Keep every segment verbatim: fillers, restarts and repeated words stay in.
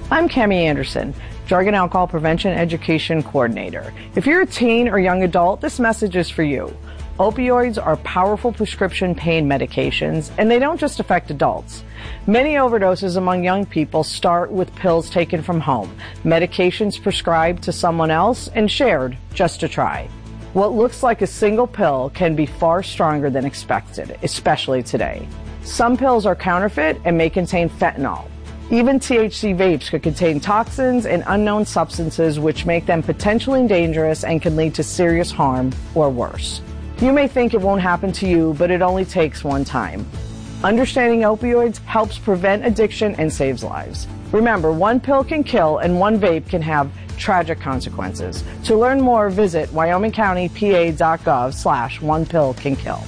I'm Cammie Anderson, Drug and Alcohol Prevention Education Coordinator. If you're a teen or young adult, this message is for you. Opioids are powerful prescription pain medications, and they don't just affect adults. Many overdoses among young people start with pills taken from home, medications prescribed to someone else and shared just to try. What looks like a single pill can be far stronger than expected, especially today. Some pills are counterfeit and may contain fentanyl. Even T H C vapes could contain toxins and unknown substances which make them potentially dangerous and can lead to serious harm or worse. You may think it won't happen to you, but it only takes one time. Understanding opioids helps prevent addiction and saves lives. Remember, one pill can kill and one vape can have tragic consequences. To learn more, visit wyoming county p a dot gov slash one pill can kill.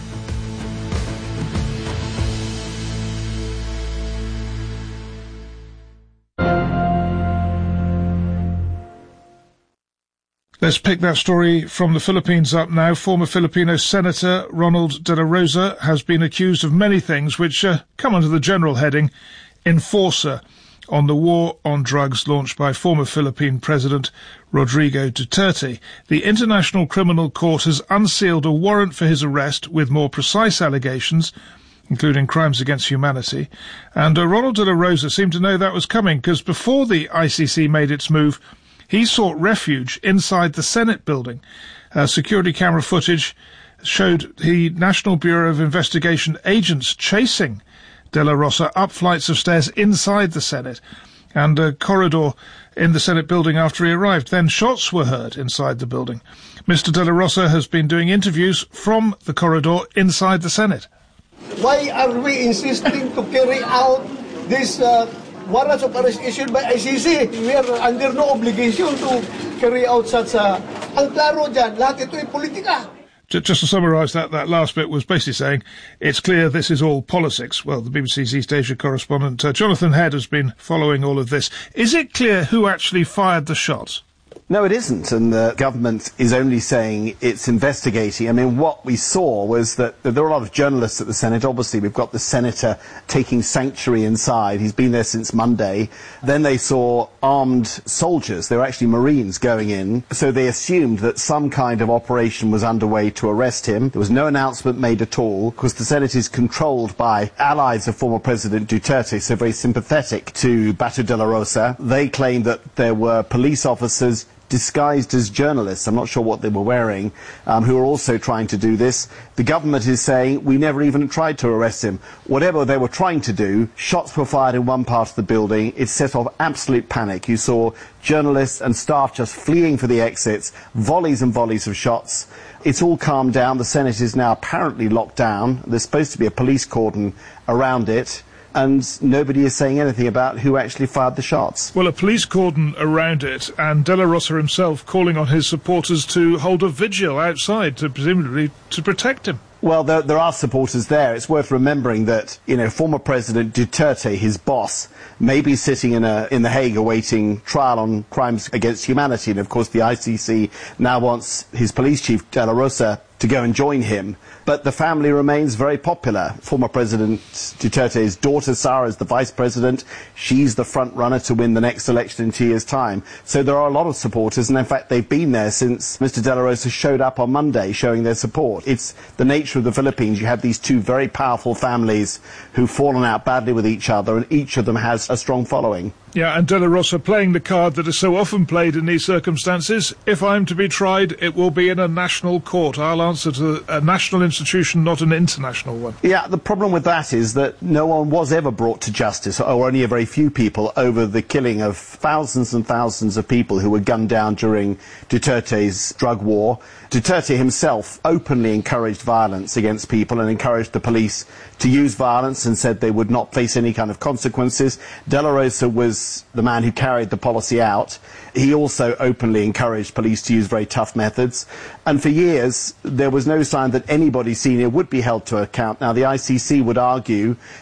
Let's pick that story from the Philippines up now. Former Filipino Senator Ronald De La Rosa has been accused of many things which uh, come under the general heading enforcer on the war on drugs launched by former Philippine President Rodrigo Duterte. The International Criminal Court has unsealed a warrant for his arrest with more precise allegations, including crimes against humanity. And uh, Ronald De La Rosa seemed to know that was coming, because before the I C C made its move, he sought refuge inside the Senate building. Uh, security camera footage showed the National Bureau of Investigation agents chasing De La Rosa up flights of stairs inside the Senate and a corridor in the Senate building after he arrived. Then shots were heard inside the building. Mister De La Rosa has been doing interviews from the corridor inside the Senate. Why are we insisting to carry out this uh, warrants of arrest issued by I C C? We are under no obligation to carry out such a... Ang klaro dyan, lahat ito ay politika. Just to summarise that, that last bit was basically saying it's clear this is all politics. Well, the B B C's East Asia correspondent uh, Jonathan Head has been following all of this. Is it clear who actually fired the shots? No, it isn't, and the government is only saying it's investigating. I mean, what we saw was that there are a lot of journalists at the Senate. Obviously, we've got the senator taking sanctuary inside. He's been there since Monday. Then they saw armed soldiers. They were actually Marines going in. So they assumed that some kind of operation was underway to arrest him. There was no announcement made at all, because the Senate is controlled by allies of former President Duterte, so very sympathetic to Bato De La Rosa. They claim that there were police officers disguised as journalists, I'm not sure what they were wearing, um, who are also trying to do this. The government is saying we never even tried to arrest him. Whatever they were trying to do, shots were fired in one part of the building. It set off absolute panic. You saw journalists and staff just fleeing for the exits, volleys and volleys of shots. It's all calmed down. The Senate is now apparently locked down. There's supposed to be a police cordon around it, and nobody is saying anything about who actually fired the shots. Well, a police cordon around it, and De La Rosa himself calling on his supporters to hold a vigil outside, to presumably to protect him. Well, there, there are supporters there. It's worth remembering that, you know, former President Duterte, his boss, may be sitting in, a, in The Hague awaiting trial on crimes against humanity. And, of course, the I C C now wants his police chief, De La Rosa, to go and join him. But the family remains very popular. Former President Duterte's daughter, Sara, is the vice president. She's the front runner to win the next election in two years' time. So there are a lot of supporters, and in fact they've been there since Mister De La Rosa showed up on Monday showing their support. It's the nature of the Philippines. You have these two very powerful families who've fallen out badly with each other, and each of them has a strong following. Yeah, and De La Rosa playing the card that is so often played in these circumstances. If I'm to be tried, it will be in a national court. I'll answer to a national institution, not an international one. Yeah, the problem with that is that no one was ever brought to justice, or only a very few people, over the killing of thousands and thousands of people who were gunned down during Duterte's drug war. Duterte himself openly encouraged violence against people and encouraged the police to use violence and said they would not face any kind of consequences. De La Rosa was the man who carried the policy out. He also openly encouraged police to use very tough methods. And for years, there was no sign that anybody senior would be held to account. Now, the I C C would argue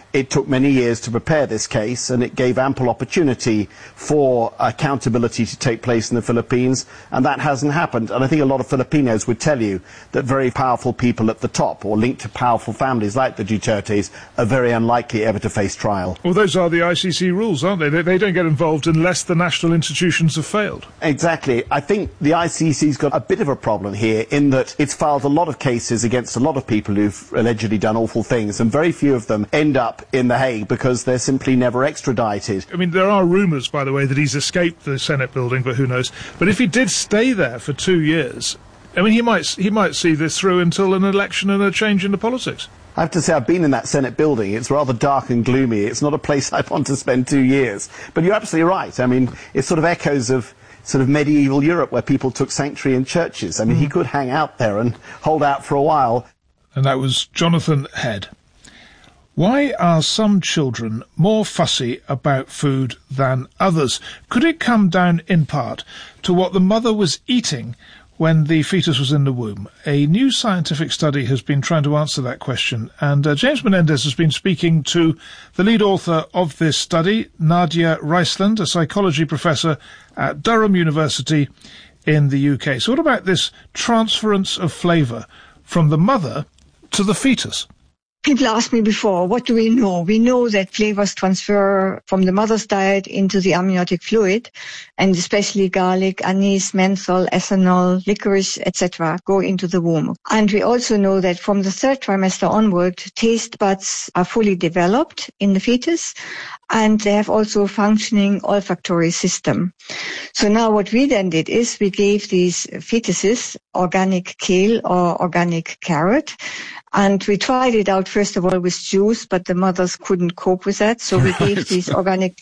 It took many years to prepare this case, and it gave ample opportunity for accountability to take place in the Philippines, and that hasn't happened. And I think a lot of Filipinos would tell you that very powerful people at the top, or linked to powerful families like the Dutertes, are very unlikely ever to face trial. Well, those are the I C C rules, aren't they? They, they don't get involved unless the national institutions have failed. Exactly. I think the I C C's got a bit of a problem here in that it's filed a lot of cases against a lot of people who've allegedly done awful things, and very few of them end up in The Hague because they're simply never extradited. I mean, there are rumours, by the way, that he's escaped the Senate building, but who knows. But if he did stay there for two years, I mean, he might he might see this through until an election and a change in the politics. I have to say, I've been in that Senate building. It's rather dark and gloomy. It's not a place I'd want to spend two years. But you're absolutely right. I mean, it sort of echoes of sort of medieval Europe where people took sanctuary in churches. I mean, mm. he could hang out there and hold out for a while. And that was Jonathan Head. Why are some children more fussy about food than others? Could it come down in part to what the mother was eating when the fetus was in the womb? A new scientific study has been trying to answer that question, and uh, James Menendez has been speaking to the lead author of this study, Nadia Riceland, a psychology professor at Durham University in the U K. So what about this transference of flavour from the mother to the fetus? People asked me before, what do we know? We know that flavors transfer from the mother's diet into the amniotic fluid, and especially garlic, anise, menthol, ethanol, licorice, et cetera go into the womb. And we also know that from the third trimester onward, taste buds are fully developed in the fetus, and they have also a functioning olfactory system. So now what we then did is we gave these fetuses organic kale or organic carrot, and we tried it out first of all with juice, but the mothers couldn't cope with that. So we gave these organic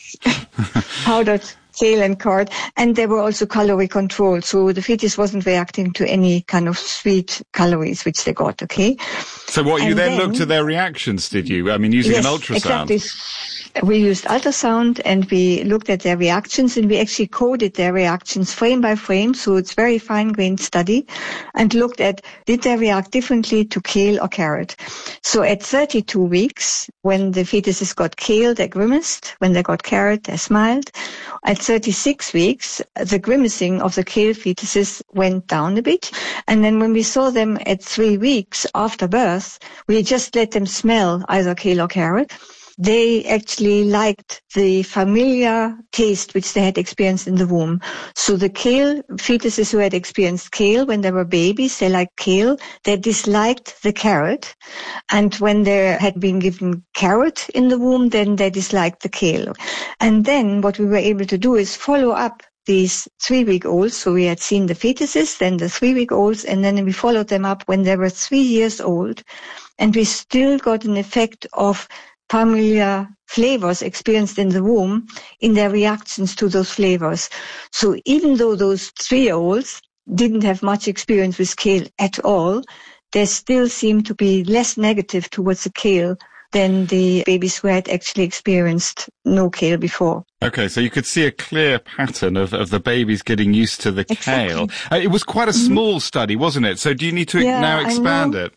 powdered kale and carrot, and they were also calorie controlled. So the fetus wasn't reacting to any kind of sweet calories which they got, okay? So what, you and then, then looked at their reactions, did you? I mean, using yes, an ultrasound. Exactly. We used ultrasound and we looked at their reactions, and we actually coded their reactions frame by frame. So it's very fine-grained study, and looked at did they react differently to kale or carrot. So at thirty-two weeks, when the fetuses got kale, they grimaced. When they got carrot, they smiled. At thirty-six weeks, the grimacing of the kale fetuses went down a bit. And then when we saw them at three weeks after birth, we just let them smell either kale or carrot. They actually liked the familiar taste which they had experienced in the womb. So the kale fetuses who had experienced kale when they were babies, they liked kale. They disliked the carrot. And when they had been given carrot in the womb, then they disliked the kale. And then what we were able to do is follow up these three-week-olds. So we had seen the fetuses, then the three-week-olds, and then we followed them up when they were three years old. And we still got an effect of familiar flavors experienced in the womb in their reactions to those flavors. So even though those three-year-olds didn't have much experience with kale at all, they still seem to be less negative towards the kale than the babies who had actually experienced no kale before. Okay, so you could see a clear pattern of, of the babies getting used to the Exactly. kale. Uh, it was quite a small mm-hmm. study, wasn't it? So do you need to yeah, now expand it?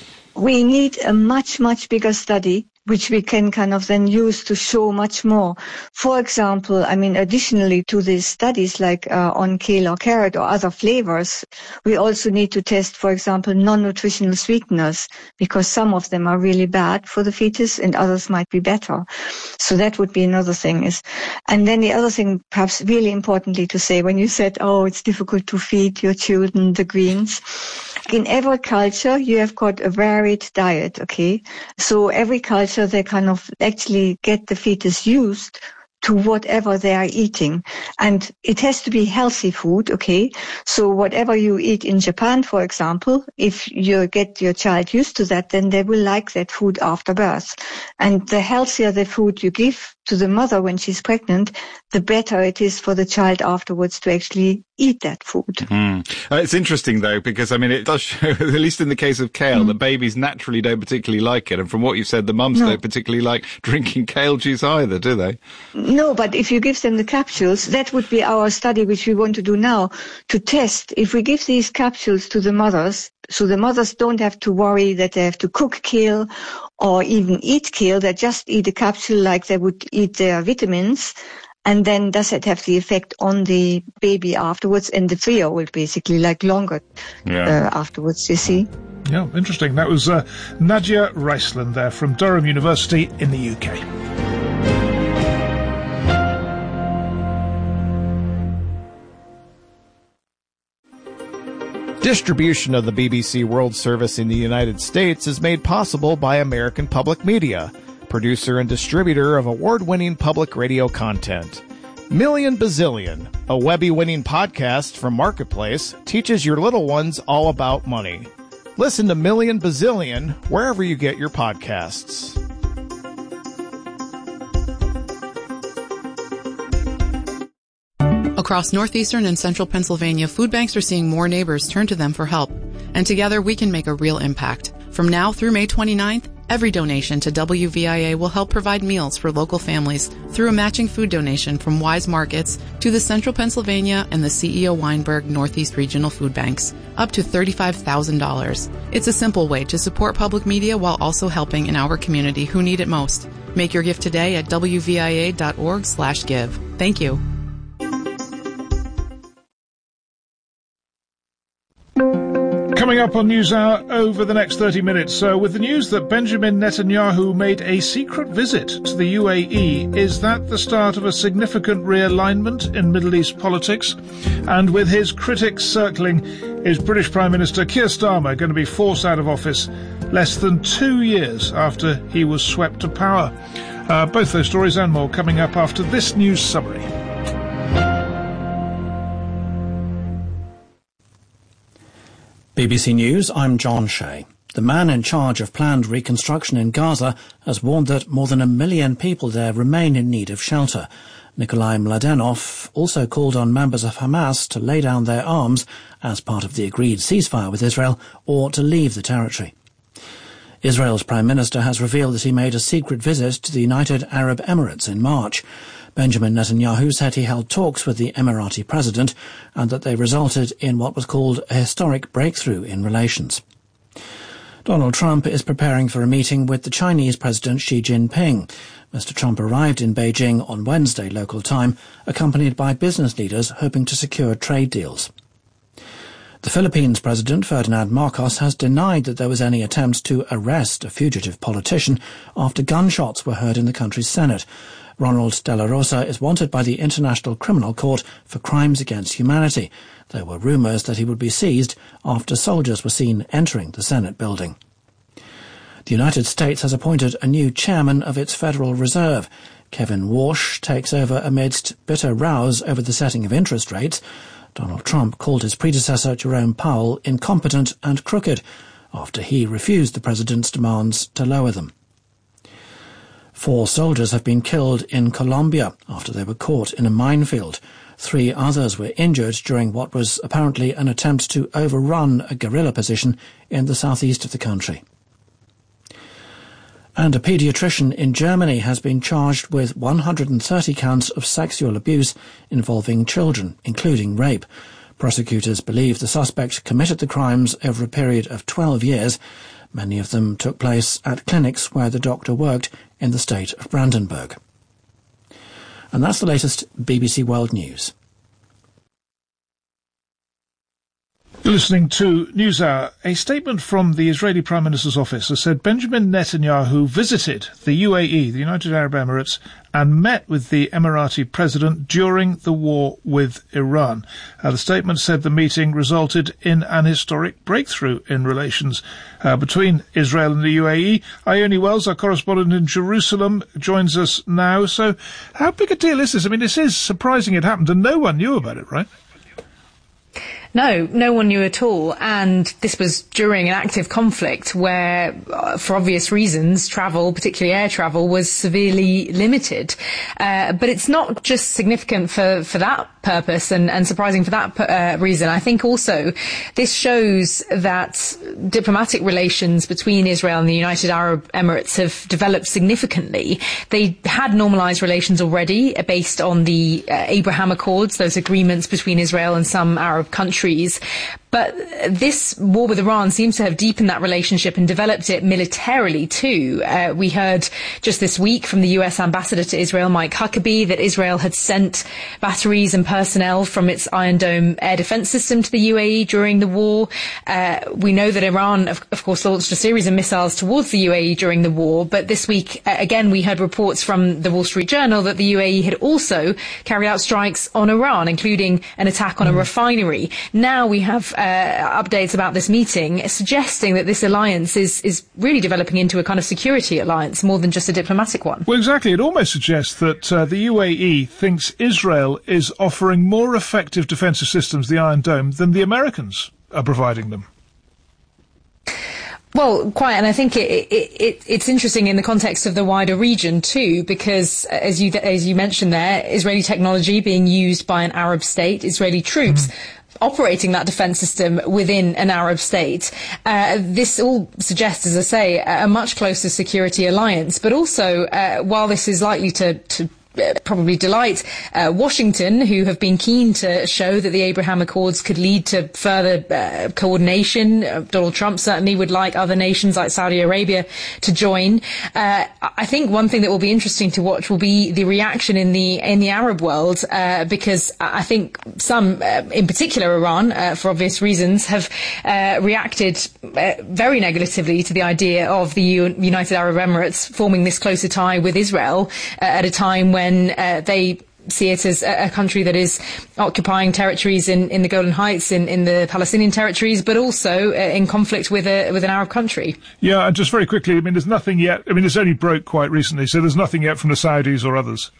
We need a much, much bigger study, which we can kind of then use to show much more. For example, I mean, additionally to these studies like uh, on kale or carrot or other flavors, we also need to test, for example, non-nutritional sweeteners, because some of them are really bad for the fetus and others might be better. So that would be another thing. Is, and then the other thing, perhaps really importantly to say, when you said, oh, it's difficult to feed your children the greens. In every culture, you have got a varied diet, okay? So every culture, they kind of actually get the fetus used to whatever they are eating. And it has to be healthy food, okay? So whatever you eat in Japan, for example, if you get your child used to that, then they will like that food after birth. And the healthier the food you give to the mother when she's pregnant, the better it is for the child afterwards to actually eat that food. Mm. Uh, it's interesting, though, because, I mean, it does show, at least in the case of kale, mm. that babies naturally don't particularly like it. And from what you said, the mums no. don't particularly like drinking kale juice either, do they? No, but if you give them the capsules, that would be our study, which we want to do now, to test if we give these capsules to the mothers, so the mothers don't have to worry that they have to cook kale or even eat kale. They just eat a capsule like they would eat their vitamins. And then does it have the effect on the baby afterwards and the three-year-old basically, like longer yeah. uh, afterwards, you see? Yeah, interesting. That was uh, Nadia Riceland there from Durham University in the U K. Distribution of the B B C World Service in the United States is made possible by American Public Media, producer and distributor of award-winning public radio content. Million Bazillion, a Webby-winning podcast from Marketplace, teaches your little ones all about money. Listen to Million Bazillion wherever you get your podcasts. Across northeastern and central Pennsylvania, food banks are seeing more neighbors turn to them for help. And together we can make a real impact. From now through May twenty-ninth, every donation to W V I A will help provide meals for local families through a matching food donation from Wise Markets to the Central Pennsylvania and the C E O Weinberg Northeast Regional Food Banks, up to thirty-five thousand dollars. It's a simple way to support public media while also helping in our community who need it most. Make your gift today at W V I A dot org slash give. Thank you. Coming up on NewsHour over the next thirty minutes, uh, with the news that Benjamin Netanyahu made a secret visit to the U A E. Is that the start of a significant realignment in Middle East politics? And with his critics circling, is British Prime Minister Keir Starmer going to be forced out of office less than two years after he was swept to power? Uh, both those stories and more coming up after this news summary. B B C News, I'm John Shea. The man in charge of planned reconstruction in Gaza has warned that more than a million people there remain in need of shelter. Nikolai Mladenov also called on members of Hamas to lay down their arms as part of the agreed ceasefire with Israel or to leave the territory. Israel's Prime Minister has revealed that he made a secret visit to the United Arab Emirates in March. Benjamin Netanyahu said he held talks with the Emirati president and that they resulted in what was called a historic breakthrough in relations. Donald Trump is preparing for a meeting with the Chinese President Xi Jinping. Mister Trump arrived in Beijing on Wednesday local time, accompanied by business leaders hoping to secure trade deals. The Philippines President Ferdinand Marcos has denied that there was any attempt to arrest a fugitive politician after gunshots were heard in the country's Senate. Ronald De La Rosa is wanted by the International Criminal Court for crimes against humanity. There were rumours that he would be seized after soldiers were seen entering the Senate building. The United States has appointed a new chairman of its Federal Reserve. Kevin Warsh takes over amidst bitter rows over the setting of interest rates. Donald Trump called his predecessor, Jerome Powell, incompetent and crooked after he refused the president's demands to lower them. Four soldiers have been killed in Colombia after they were caught in a minefield. Three others were injured during what was apparently an attempt to overrun a guerrilla position in the southeast of the country. And a paediatrician in Germany has been charged with one hundred thirty counts of sexual abuse involving children, including rape. Prosecutors believe the suspect committed the crimes over a period of twelve years. Many of them took place at clinics where the doctor worked in the state of Brandenburg. And that's the latest B B C World News. You're listening to NewsHour. A statement from the Israeli Prime Minister's office has said Benjamin Netanyahu visited the U A E, the United Arab Emirates, and met with the Emirati president during the war with Iran. Uh, the statement said the meeting resulted in an historic breakthrough in relations uh, between Israel and the U A E. Ione Wells, our correspondent in Jerusalem, joins us now. So how big a deal is this? I mean, this is surprising it happened, and no one knew about it, right? No, no one knew at all. And this was during an active conflict where, uh, for obvious reasons, travel, particularly air travel, was severely limited. Uh, but it's not just significant for, for that purpose and, and surprising for that uh, reason. I think also this shows that diplomatic relations between Israel and the United Arab Emirates have developed significantly. They had normalized relations already based on the uh, Abraham Accords, those agreements between Israel and some Arab countries. But this war with Iran seems to have deepened that relationship and developed it militarily too. Uh, we heard just this week from the U S ambassador to Israel, Mike Huckabee, that Israel had sent batteries and personnel from its Iron Dome air defense system to the U A E during the war. Uh, we know that Iran, of, of course, launched a series of missiles towards the U A E during the war. But this week, uh, again, we heard reports from the Wall Street Journal that the U A E had also carried out strikes on Iran, including an attack on a refinery. Now we have uh, updates about this meeting suggesting that this alliance is, is really developing into a kind of security alliance more than just a diplomatic one. Well, exactly. It almost suggests that uh, the U A E thinks Israel is offering more effective defensive systems, the Iron Dome, than the Americans are providing them. Well, quite, and I think it, it, it, it's interesting in the context of the wider region too, because as you as you mentioned there, Israeli technology being used by an Arab state, Israeli troops mm-hmm. operating that defence system within an Arab state. Uh, this all suggests, as I say, a much closer security alliance. But also, uh, while this is likely to, to Uh, probably delight uh, Washington, who have been keen to show that the Abraham Accords could lead to further uh, coordination. Uh, Donald Trump certainly would like other nations like Saudi Arabia to join. Uh, I think one thing that will be interesting to watch will be the reaction in the in the Arab world, uh, because I think some, uh, in particular Iran, uh, for obvious reasons, have uh, reacted uh, very negatively to the idea of the U- United Arab Emirates forming this closer tie with Israel uh, at a time when when uh, they see it as a, a country that is occupying territories in, in the Golan Heights, in, in the Palestinian territories, but also uh, in conflict with a, with an Arab country. Yeah, and just very quickly, I mean, there's nothing yet. I mean, it's only broke quite recently, so there's nothing yet from the Saudis or others.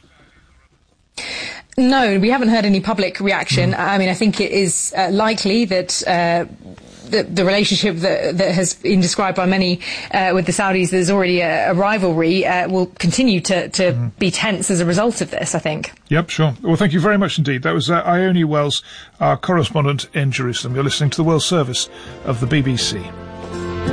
No, we haven't heard any public reaction. Mm. I mean, I think it is uh, likely that uh, the, the relationship that, that has been described by many uh, with the Saudis, there's already a, a rivalry, uh, will continue to, to mm. be tense as a result of this, I think. Yep, sure. Well, thank you very much indeed. That was uh, Ione Wells, our correspondent in Jerusalem. You're listening to the World Service of the B B C.